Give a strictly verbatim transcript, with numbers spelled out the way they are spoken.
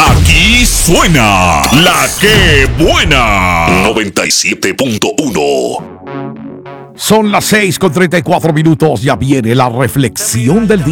Aquí suena La Que Buena noventa y siete punto uno. Son las seis con treinta y cuatro minutos. Ya viene la reflexión del día.